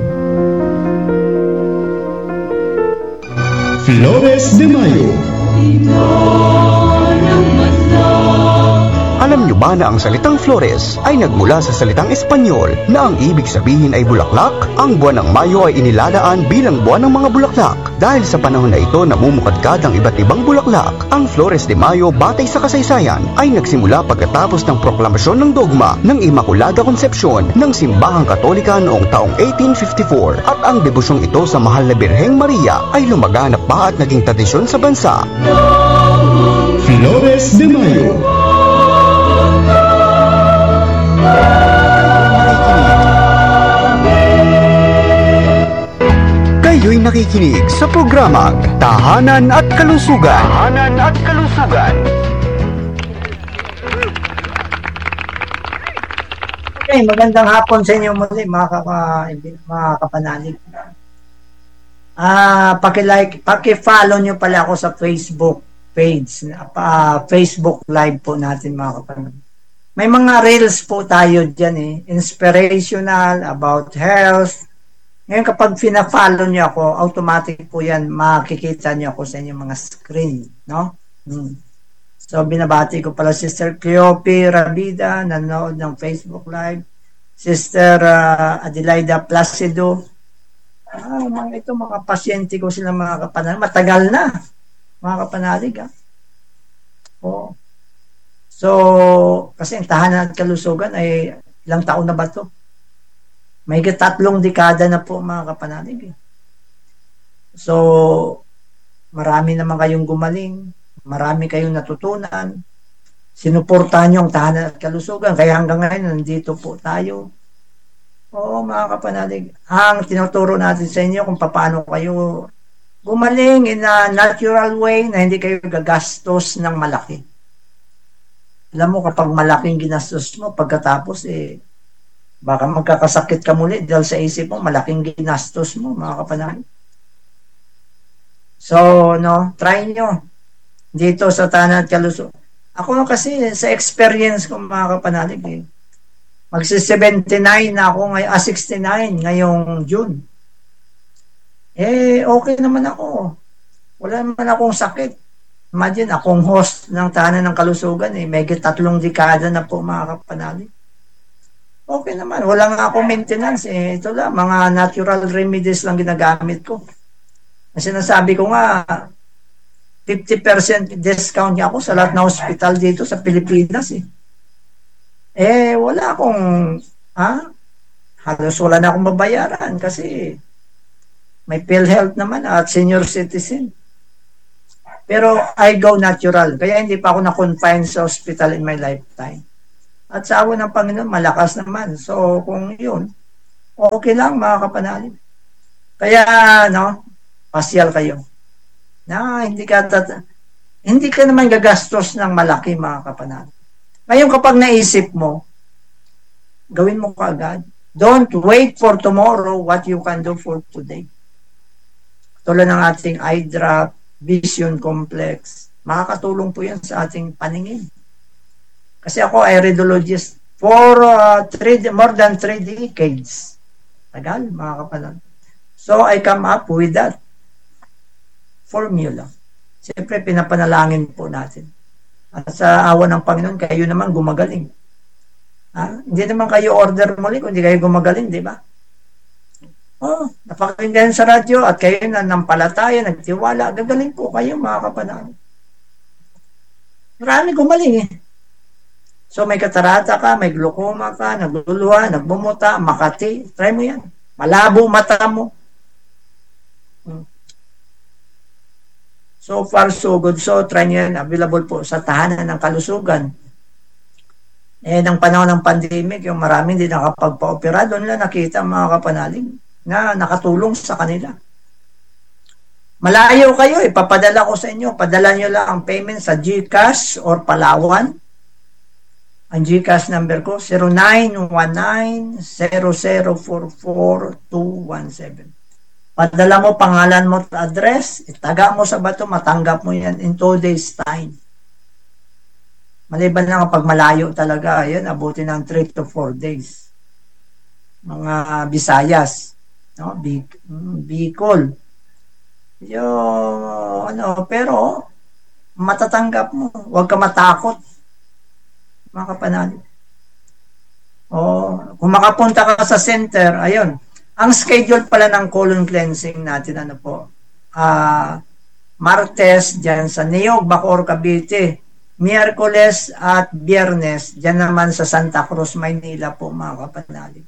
[SPEAKER 8] Flores de Mayo. Alam niyo ba na ang salitang Flores ay nagmula sa salitang Espanyol na ang ibig sabihin ay bulaklak? Ang buwan ng Mayo ay inilalaan bilang buwan ng mga bulaklak. Dahil sa panahon na ito namumukadkad ang iba't ibang bulaklak, ang Flores de Mayo batay sa kasaysayan ay nagsimula pagkatapos ng proklamasyon ng dogma ng Immaculada Concepcion ng Simbahang Katolika noong taong 1854 at ang debusyong ito sa mahal na Birheng Maria ay lumaganap pa at naging tradisyon sa bansa. Flores de Mayo. Kayo'y nakikinig sa programang Tahanan at Kalusugan. Tahanan at Kalusugan.
[SPEAKER 9] Okay, magandang hapon sa inyo muli mga kapanalig. Paki-follow nyo pala ako sa Facebook page, Facebook live po natin mga kapanalig. May mga reels po tayo dyan inspirational, about health. Ngayon kapag fina-follow nyo ako, automatic po yan, makikita nyo ako sa inyong mga screen, no? So binabati ko pala Sister Cleope Rabida, nanood ng Facebook Live, Sister Adelaida Placido. Mga pasyente ko sila mga kapanalig, matagal na, mga kapanalig Oo. So, kasi ang Tahanan at Kalusugan ay ilang taon na ba ito? May 3 dekada na po mga kapanalig. So, marami naman kayong gumaling, marami kayong natutunan, sinuportahan nyo ang Tahanan at Kalusugan, kaya hanggang ngayon nandito po tayo. Oo mga kapanalig, ang tinuturo natin sa inyo kung paano kayo gumaling in a natural way na hindi kayo gagastos ng malaki. Alam mo, kapag malaking ginastos mo, pagkatapos, baka magkakasakit ka muli dahil sa isip mo, malaking ginastos mo, mga kapanalig. So, try nyo. Dito sa Tahanan at Kalusugan. Ako kasi, sa experience ko, mga kapanalig, magsi-79 na ako ngayon, 69 ngayong June. Okay naman ako. Wala naman akong sakit. Imagine, akong host ng Tahanan ng Kalusugan, may 3 dekada na po mga kapanalig. Okay naman, wala nga akong maintenance. Ito lang, mga natural remedies lang ginagamit ko. Kasi sinasabi ko nga, 50% discount niya ako sa lahat ng hospital dito sa Pilipinas. Wala akong, halos wala na akong mabayaran kasi may PhilHealth naman at senior citizen. Pero I go natural. Kaya hindi pa ako na-confine sa hospital in my lifetime. At sa awa ng Panginoon, malakas naman. So, kung yun, okay lang, mga kapanalig. Kaya, pasyal kayo. Hindi ka naman gagastos ng malaki, mga kapanalig. Ngayon, kapag naisip mo, gawin mo kaagad. Don't wait for tomorrow what you can do for today. Tulad ng ating eye drop, vision complex, makakatulong po yan sa ating paningin. Kasi ako, iridologist for more than 3 decades. Tagal, mga kapanan. So, I come up with that formula. Siyempre, pinapanalangin po natin. At sa awa ng Panginoon, kayo naman gumagaling. Hindi naman kayo order muli kung hindi kayo gumagaling, di ba? Napakinggan sa radyo at kayo na nampalataya, nagtiwala, gagaling po kayo, mga kapanan. Marami gumaling eh. So may katarata ka, may glaucoma ka, nagluluha, nagbumuta, makati, try mo yan. Malabo mata mo. So far so good. So try nyo yan, available po sa tahanan ng kalusugan. Ng panahon ng pandemic, yung marami hindi nakapagpa-opera, doon lang nakita mga kapanalig na nakatulong sa kanila. Malayo kayo, ipapadala ko sa inyo. Padala nyo lang ang payment sa GCash or Palawan. Ang GCash number ko, 0919-0044-217. Padala mo pangalan mo at address, itaga mo sa bato, matanggap mo yan in 2 days time. Maliban na kapag malayo talaga, ayun, abutin ng 3 to 4 days. Mga Visayas, Bicol. Pero matatanggap mo. Huwag ka matakot. Mga kapanalig. Kung makapunta ka sa center, ayun. Ang schedule pala ng colon cleansing natin, Martes, dyan sa Niyog, Bacoor, Cavite. Miyerkules at Biyernes, dyan naman sa Santa Cruz, Maynila po, mga kapanalig.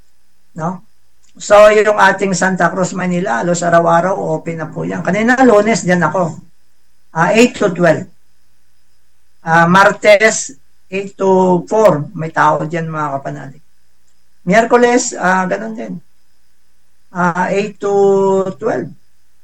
[SPEAKER 9] So, yung ating Santa Cruz, Manila, halos araw-araw, open na po yan. Kanina, Lunes, dyan ako. 8 to 12. Martes, 8 to 4. May tao dyan, mga kapanalig. Miyerkules, ganun din. 8 to 12.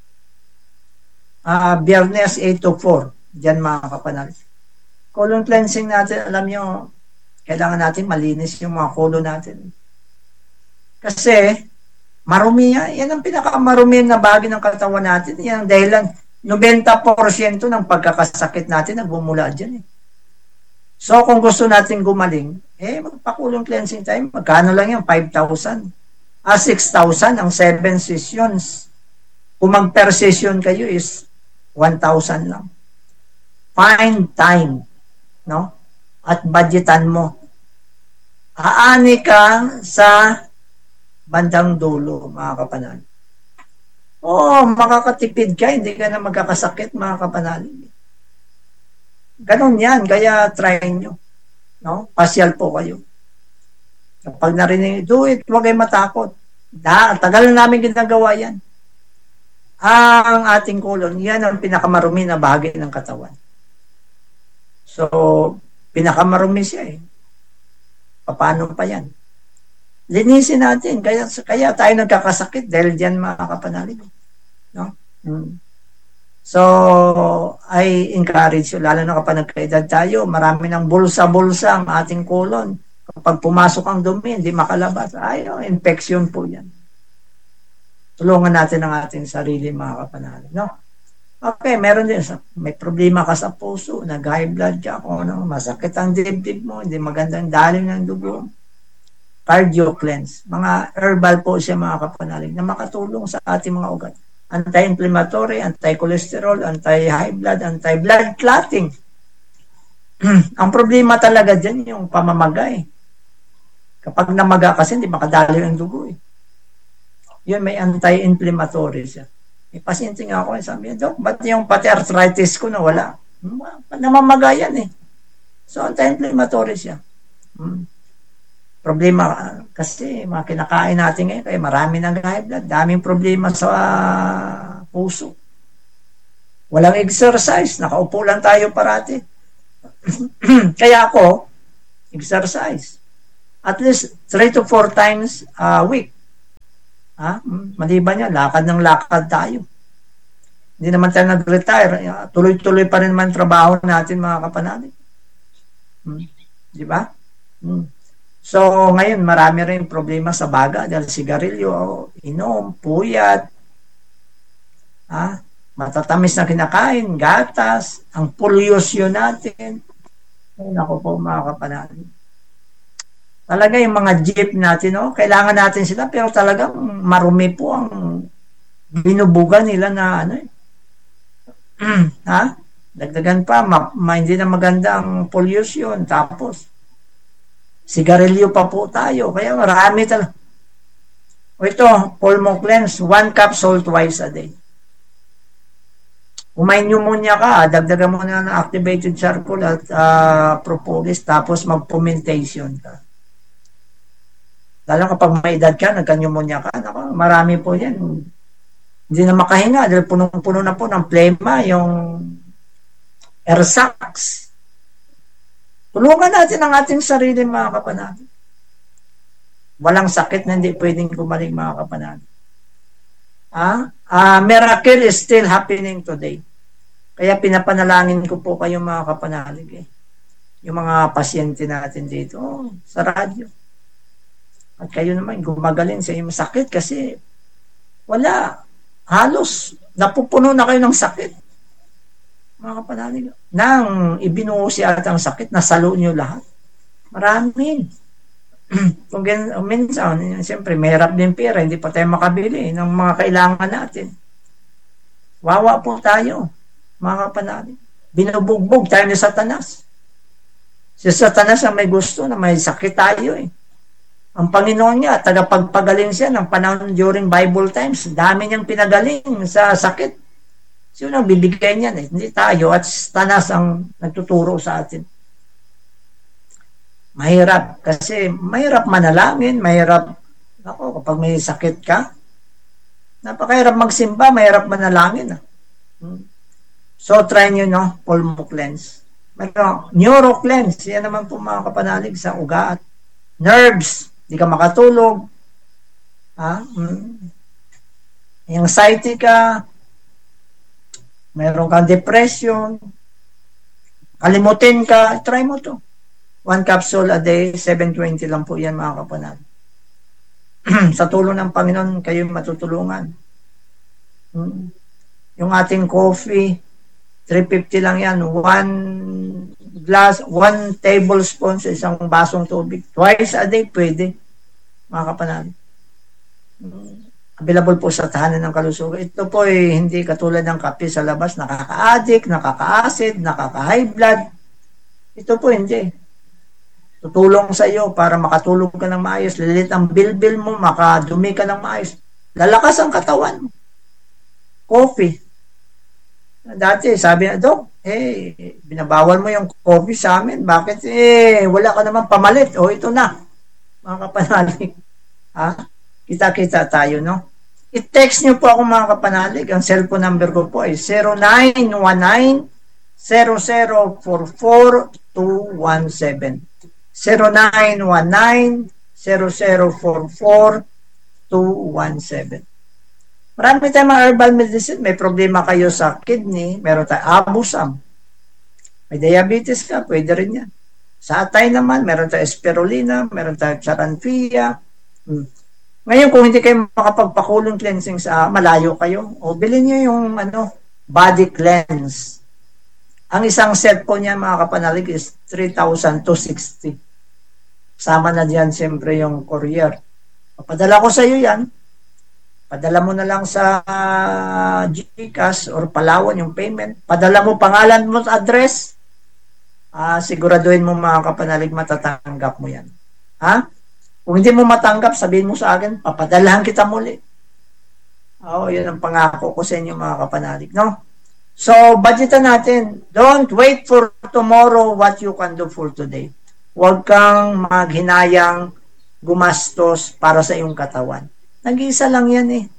[SPEAKER 9] Biyernes, 8 to 4. Dyan, mga kapanalig. Colon cleansing natin, alam nyo, kailangan natin malinis yung mga colon natin. Kasi, marumi yan. Yan ang pinakamarumi na bagay ng katawan natin. Yan ang dahilan. 90% ng pagkakasakit natin nagbumula dyan. So, kung gusto natin gumaling, magpa-colon cleansing tayo. Magkano lang yan? 5,000. 6,000 ang 7 sessions. Kung mag-per session kayo is 1,000 lang. Find time. At budgetan mo. Aani ka sa bandang dulo, mga kapanalig. Makakatipid ka, hindi ka na magkakasakit, mga kapanalig. Ganon yan, kaya try nyo. Pasyal po kayo. Kapag narinig, do it, huwag kayo matakot. Tagal na namin ginagawa yan. Ang ating colon, yan ang pinakamarumi na bahagi ng katawan. So, pinakamarumi siya Paano pa yan? Linisin natin. Kaya tayo nagkakasakit dahil diyan, mga kapanalig. So, I encourage you, lalo na kapag nagkaedad tayo, marami ng bulsa-bulsa ang ating colon. Kapag pumasok ang dumi, hindi makalabas. Infection po yan. Tulungan natin ang ating sarili, mga kapanalig. Okay, meron din. May problema ka sa puso, nag-high blood ka, masakit ang dibdib mo, hindi magandang daling ng dugo. Cardio cleanse. Mga herbal po siya, mga kapanalig, na makatulong sa ating mga ugat. Anti-inflammatory, anti-cholesterol, anti-high blood, anti-blood clotting. Ang problema talaga dyan, yung pamamagay. Kapag namaga kasi, hindi makadali yung dugo. Yun, may anti-inflammatory siya. May pasyente nga ako, sabi niya, Dok, ba't yung pati arthritis ko na wala? Namamaga yan So, anti-inflammatory siya. Problema kasi mga kinakain natin ngayon, kaya marami ng high blood, daming problema sa puso. Walang exercise, nakaupo lang tayo parati. Kaya ako, exercise. At least 3 to 4 times a week. Maliban niya, lakad ng lakad tayo. Hindi naman tayo nag-retire. Tuloy-tuloy pa rin naman trabaho natin, mga kapanalig. Di ba? So, ngayon, marami rin problema sa baga dahil sigarilyo, inom, puyat, matatamis na kinakain, gatas, ang pollution natin. Ay, naku po, mga kapanalig. Talaga yung mga jeep natin, kailangan natin sila, pero talagang marumi po ang binubugan nila na dagdagan pa, hindi na maganda ang pollution, tapos sigarilyo pa po tayo, kaya marami talaga. Ito, Pulmo Cleanse, 1 capsule twice a day. Kung may pneumonia ka, dagdagan mo na ng activated charcoal at propolis, tapos mag-fomentation ka. Lalo kapag may edad ka, nagka-pneumonia ka, marami po yan. Hindi na makahinga dahil punong-puno na po ng plema, yung air sacs. Tulungan natin ang ating sarili, mga kapanalig. Walang sakit na hindi pwedeng gumaling, mga kapanalig. Miracle is still happening today. Kaya pinapanalangin ko po kayo, mga kapanalig. Yung mga pasyente natin dito sa radyo. At kayo naman gumagaling sa iyong sakit kasi wala. Halos napupuno na kayo ng sakit. Mga kapanalig. Nang ibinuo siya at ang sakit, nasalo nyo lahat. Maraming. Kung minsan, siyempre, mahirap din pera, hindi pa tayo makabili ng mga kailangan natin. Wawa po tayo, mga kapanalig. Binubugbog tayo ni Satanas. Si Satanas ang may gusto na may sakit tayo Ang Panginoon niya, tagapagpagaling siya ng panahon during Bible times. Dami niyang pinagaling sa sakit. Sino ang bibigay niyan Hindi tayo at Satanas ang nagtuturo sa atin. Mahirap. Kasi mahirap manalangin, mahirap, kapag may sakit ka, napakahirap magsimba, mahirap manalangin. So, try nyo, Pulmo Cleanse. Neuro Cleanse, yan naman po mga kapanalig sa ugat. Nerves, di ka makatulog. Anxiety ka, mayroon kang depression, kalimutin ka, try mo to. 1 capsule a day, 720 lang po yan, mga kapanalig. Sa tulong ng Panginoon, kayo matutulungan. Yung ating coffee, 350 lang yan. 1 tablespoon sa isang basong tubig. Twice a day, pwede. Mga kapanalig. Available po sa tahanan ng kalusugan. Ito po hindi katulad ng kape sa labas. Nakaka-addict, nakaka-acid, nakaka-high blood. Ito po hindi. Tutulong sa iyo para makatulog ka ng maayos. Lilit ang bilbil mo, makadumi ka ng maayos. Lalakas ang katawan mo. Coffee. Dati, sabi na, Dok, binabawal mo yung coffee sa amin. Bakit? Wala ka naman pamalit. Ito na. Mga kapanalig. Kita-kita tayo, no? I-text nyo po ako, mga kapanalig. Ang cellphone number ko po ay 0919-0044-217. 0919-0044-217. Marami tayong mga herbal medicine. May problema kayo sa kidney, meron tayong abusam. May diabetes ka, pwede rin yan. Sa atay naman, meron tayong spirulina, meron tayong charanfia. Ngayon, kung hindi kayo makapagpakulong cleansing sa malayo kayo, bilhin nyo yung body cleanse. Ang isang set po niya, mga kapanalig, is 3,260. Sama na diyan siyempre yung courier. Papadala ko sa iyo yan. Padala mo na lang sa GCash or Palawan yung payment. Padala mo pangalan mo at address. Siguraduhin mo, mga kapanalig, matatanggap mo yan. Kung hindi mo matanggap, sabihin mo sa akin, papadalahan kita muli. Yun ang pangako ko sa inyo, mga kapanalig. No? So, budgetan natin. Don't wait for tomorrow what you can do for today. Huwag kang maghinayang gumastos para sa iyong katawan. Nag-iisa lang yan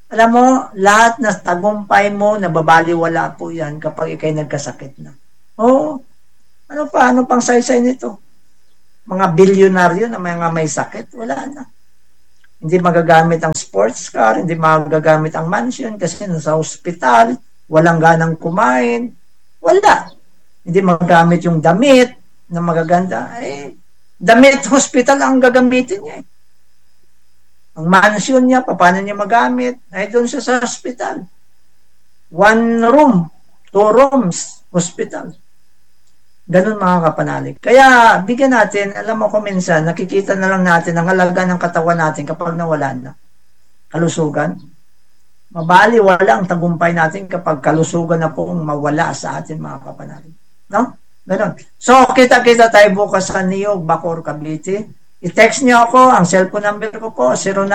[SPEAKER 9] Alam mo, lahat na tagumpay mo, nababaliwala po yan kapag ikay nagkasakit na. Oo. Ano pang saysay nito? Mga bilyonaryo na may sakit, wala na. Hindi magagamit ang sports car, hindi magagamit ang mansion kasi nasa hospital, walang ganang kumain, wala. Hindi magagamit yung damit na magaganda. Damit hospital ang gagamitin niya. Ang mansion niya, paano niya magamit? Ay doon siya sa hospital. 1 room, 2 rooms, hospital. Ganun mga kapanalig. Kaya bigyan natin, alam mo ko minsan, nakikita na lang natin ang halaga ng katawan natin kapag nawala na. Kalusugan. Mabaliwala ang tagumpay natin kapag kalusugan na pong mawala sa atin mga kapanalig. No? Ganun. So, kita-kita tayo bukas sa Niyog, Bacoor, Cavite. I-text niyo ako, ang cellphone number ko po,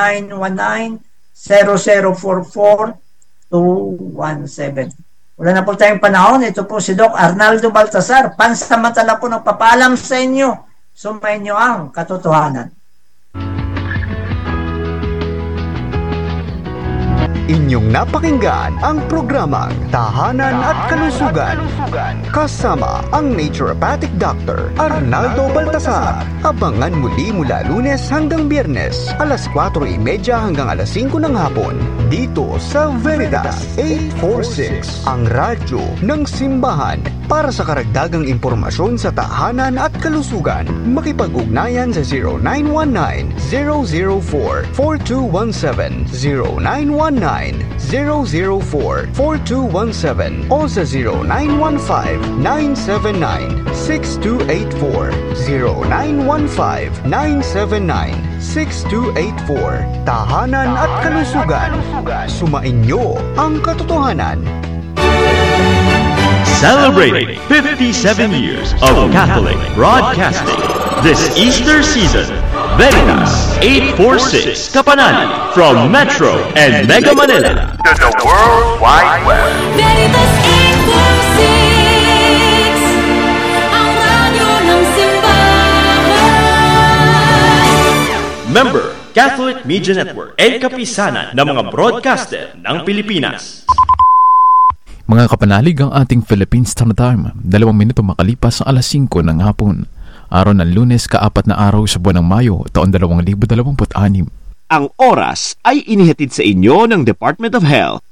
[SPEAKER 9] 0919-0044-217. Wala na po tayong panahon. Ito po si Doc Arnaldo Baltasar. Pansamantala po nagpapaalam sa inyo. Sumayin niyo ang katotohanan.
[SPEAKER 8] Inyong napakinggan ang programang Tahanan at Kalusugan kasama ang naturopathic doctor Arnaldo Baltasar. Abangan muli mula Lunes hanggang Biyernes alas 4:30 hanggang alas 5 ng hapon dito sa Veritas 846, ang radyo ng simbahan. Para sa karagdagang impormasyon sa tahanan at kalusugan, makipag-ugnayan sa 0919-004-4217, 0919-004-4217 o sa 0915-979-6284, 0915-979-6284. Tahanan at kalusugan, sumain nyo ang katotohanan.
[SPEAKER 5] Celebrating 57 years of Catholic broadcasting this Easter season. Veritas 846 Kapanani from Metro and Mega Manila to the World Wide Web.
[SPEAKER 6] Veritas 846, ang radyo ng simbahan.
[SPEAKER 5] Member, Catholic Media Network and kapisanan ng mga broadcaster ng Pilipinas.
[SPEAKER 7] Mga kapanalig, ang ating Philippine Standard Time, 2 minuto makalipas ang alas 5 ng hapon. Araw ng Lunes, ka-4 na araw sa buwan ng Mayo, taon 2026.
[SPEAKER 5] Ang oras ay inihatid sa inyo ng Department of Health.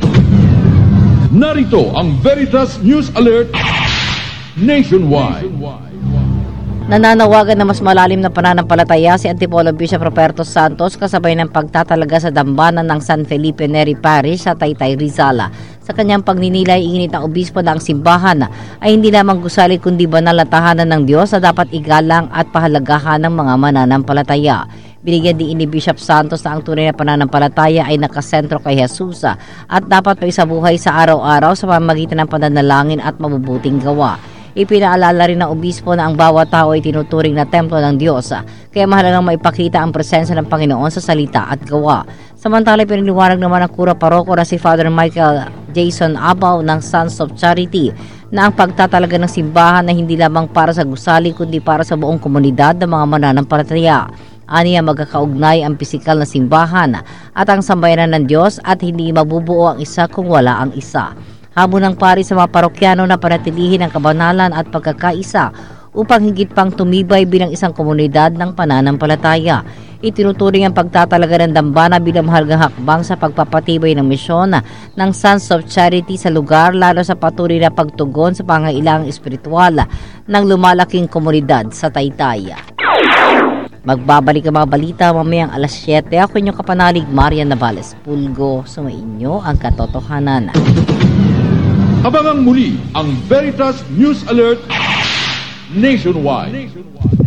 [SPEAKER 10] Narito ang Veritas News Alert Nationwide.
[SPEAKER 11] Nananawagan na mas malalim na pananampalataya si Antipolo Bishop Roberto Santos kasabay ng pagtatalaga sa dambana ng San Felipe Neri Parish sa Taytay, Rizal. Sa kanyang pagninilay, inginit ng obispo na ang simbahan ay hindi lamang gusali kundi banal na tahanan ng Diyos na dapat igalang at pahalagahan ng mga mananampalataya. Binigyan din ni Bishop Santos na ang tunay na pananampalataya ay nakasentro kay Jesus at dapat pa isabuhay sa araw-araw sa pamamagitan ng pananalangin at mabubuting gawa. Ipinaalala rin ng obispo na ang bawat tao ay tinuturing na templo ng Diyos, kaya mahalagang maipakita ang presensya ng Panginoon sa salita at gawa. Samantala, piniliwanag naman ng Kura Paroko na si Father Michael Jason Abaw ng Sons of Charity na ang pagtatalaga ng simbahan na hindi lamang para sa gusali kundi para sa buong komunidad ng mga mananampalataya. Aniya magkakaugnay ang pisikal na simbahan at ang sambayanan ng Diyos at hindi mabubuo ang isa kung wala ang isa. Habon ng pari sa mga parokyano na panatilihin ang kabanalan at pagkakaisa upang higit pang tumibay bilang isang komunidad ng pananampalataya. Itinuturing ang pagtatalaga ng dambana bilang mahalagang hakbang sa pagpapatibay ng misyon ng Sons of Charity sa lugar, lalo sa patuloy na pagtugon sa pangangailangang espiritual ng lumalaking komunidad sa Taytay. Magbabalik ang mga balita mamayang alas 7. Ako inyong kapanalig, Marian Navales Pulgo. Sumainyo ang katotohanan.
[SPEAKER 10] Abangang muli ang Veritas News Alert Nationwide.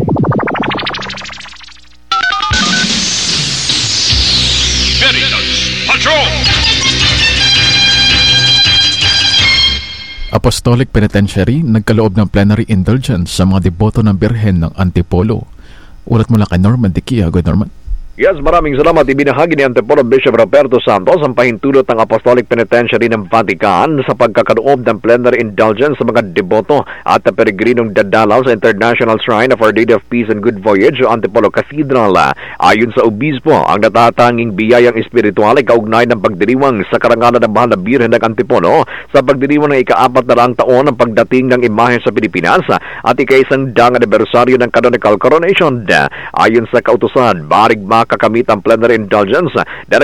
[SPEAKER 5] Veritas Patrol!
[SPEAKER 7] Apostolic Penitentiary nagkaloob ng plenary indulgence sa mga deboto ng Birhen ng Antipolo. Ulat mula kay Norman Dikia. Good, Norman.
[SPEAKER 12] Yes, maraming salamat. Ibinahagi ni Antipolo Bishop Roberto Santos ang pahintulot ng Apostolic Penitentiary ng Vatican sa pagkakaloob ng plenary indulgence sa mga deboto at peregrinong dadalaw sa International Shrine of Our Lady of Peace and Good Voyage o Antipolo Cathedral. Ayon sa obispo, ang natatanging biyayang espiritual ay kaugnay ng pagdiriwang sa karangalan ng Mahal na Birhen ng Antipolo sa pagdiriwang ng ika-4 na raang taon ng pagdating ng imahe sa Pilipinas at ika-100 anibersaryo ng canonical coronation. Ayon sa kautusan, barig makakamit ang plenary indulgence